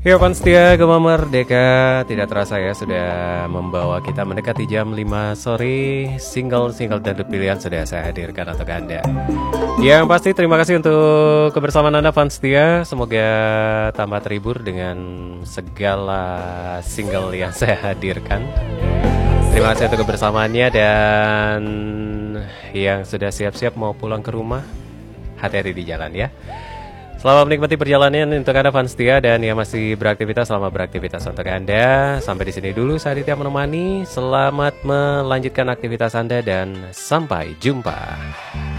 Ya fans setia Gema Merdeka, tidak terasa ya sudah membawa kita mendekati jam 5 sore. Single-single dan pilihan sudah saya hadirkan untuk Anda. Yang pasti terima kasih untuk kebersamaan Anda fans setia. Semoga tambah terhibur dengan segala single yang saya hadirkan. Terima kasih untuk kebersamaannya, dan yang sudah siap-siap mau pulang ke rumah, hati-hati di jalan ya. Selamat menikmati perjalanan untuk Anda fans setia, dan yang masih beraktivitas, selamat beraktivitas untuk Anda. Sampai di sini dulu saya Aditya menemani. Selamat melanjutkan aktivitas Anda dan sampai jumpa.